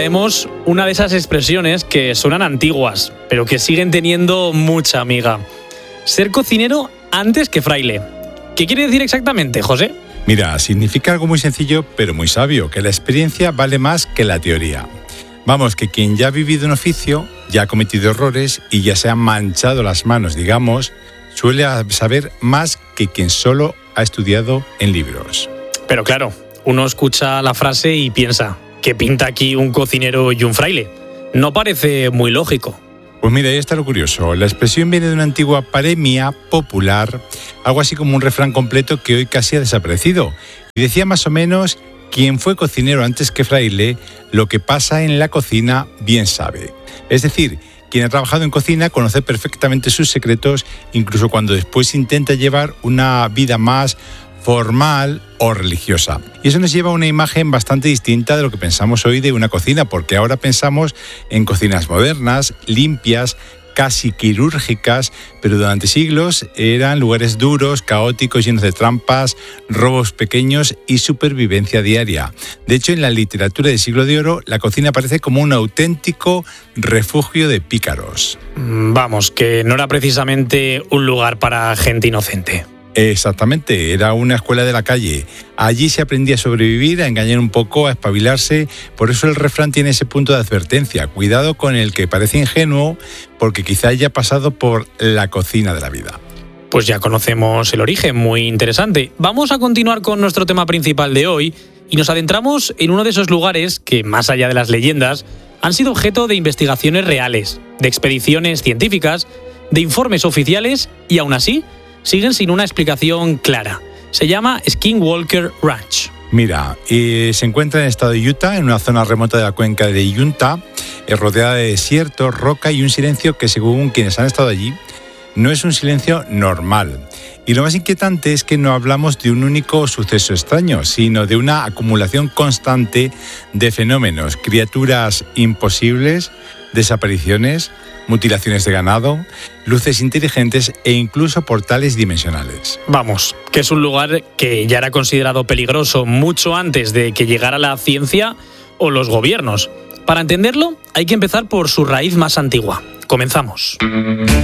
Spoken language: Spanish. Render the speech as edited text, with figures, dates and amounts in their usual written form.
traemos una de esas expresiones que suenan antiguas, pero que siguen teniendo mucha amiga. Ser cocinero antes que fraile. ¿Qué quiere decir exactamente, José? Mira, significa algo muy sencillo, pero muy sabio, que la experiencia vale más que la teoría. Vamos, que quien ya ha vivido un oficio, ya ha cometido errores y ya se ha manchado las manos, digamos, suele saber más que quien solo ha estudiado en libros. Pero claro, uno escucha la frase y piensa, ¿qué pinta aquí un cocinero y un fraile? No parece muy lógico. Pues mira, ahí está lo curioso. La expresión viene de una antigua paremia popular, algo así como un refrán completo que hoy casi ha desaparecido. Y decía más o menos, quien fue cocinero antes que fraile, lo que pasa en la cocina bien sabe. Es decir, quien ha trabajado en cocina conoce perfectamente sus secretos, incluso cuando después intenta llevar una vida más formal o religiosa. Y eso nos lleva a una imagen bastante distinta de lo que pensamos hoy de una cocina, porque ahora pensamos en cocinas modernas, limpias, casi quirúrgicas, pero durante siglos eran lugares duros, caóticos, llenos de trampas, robos pequeños y supervivencia diaria. De hecho, en la literatura del Siglo de Oro, la cocina aparece como un auténtico refugio de pícaros. Vamos, que no era precisamente un lugar para gente inocente. Exactamente, era una escuela de la calle. Allí se aprendía a sobrevivir, a engañar un poco, a espabilarse. Por eso el refrán tiene ese punto de advertencia. Cuidado con el que parece ingenuo, porque quizá haya pasado por la cocina de la vida. Pues ya conocemos el origen, muy interesante. Vamos a continuar con nuestro tema principal de hoy y nos adentramos en uno de esos lugares que, más allá de las leyendas, han sido objeto de investigaciones reales, de expediciones científicas, de informes oficiales y aún así siguen sin una explicación clara. Se llama Skinwalker Ranch. Mira, se encuentra en el estado de Utah, en una zona remota de la cuenca de Uinta, rodeada de desierto, roca y un silencio que, según quienes han estado allí, no es un silencio normal. Y lo más inquietante es que no hablamos de un único suceso extraño, sino de una acumulación constante de fenómenos, criaturas imposibles, desapariciones, mutilaciones de ganado, luces inteligentes e incluso portales dimensionales. Vamos, que es un lugar que ya era considerado peligroso mucho antes de que llegara la ciencia o los gobiernos. Para entenderlo, hay que empezar por su raíz más antigua. Comenzamos.